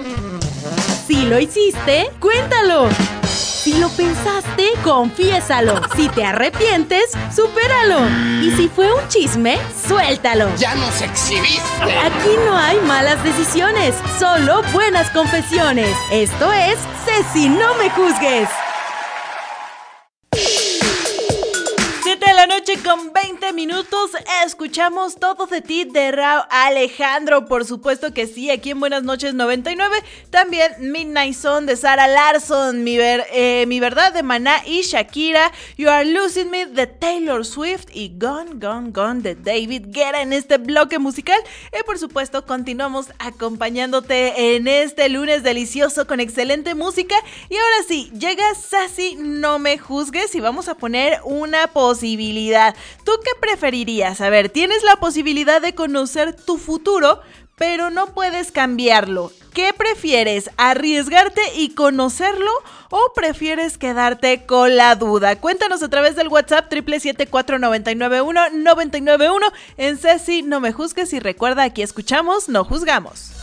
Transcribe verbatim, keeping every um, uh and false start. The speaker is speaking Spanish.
Si lo hiciste, cuéntalo. Si lo pensaste, confiésalo. Si te arrepientes, supéralo. Y si fue un chisme, suéltalo. ¡Ya nos exhibiste! Aquí no hay malas decisiones, solo buenas confesiones. Esto es Ceci, no me juzgues. siete de la noche con veinte minutos, escuchamos Todo de ti de Rauw Alejandro, por supuesto que sí, aquí en Buenas Noches noventa y nueve, también Midnight Sun de Sara Larsson, mi, ver, eh, mi Verdad de Maná y Shakira, You Are Losing Me de Taylor Swift y Gone, Gone, Gone de David Guetta en este bloque musical. Y por supuesto continuamos acompañándote en este lunes delicioso con excelente música. Y ahora sí, llega Sassy, no me juzgues, y vamos a poner una posibilidad. ¿Tú qué preferirías? A ver, tienes la posibilidad de conocer tu futuro, pero no puedes cambiarlo. ¿Qué prefieres? ¿Arriesgarte y conocerlo o prefieres quedarte con la duda? Cuéntanos a través del WhatsApp siete siete siete, cuatro nueve nueve uno, nueve nueve uno en Ceci, no me juzgues, y recuerda, aquí escuchamos, no juzgamos.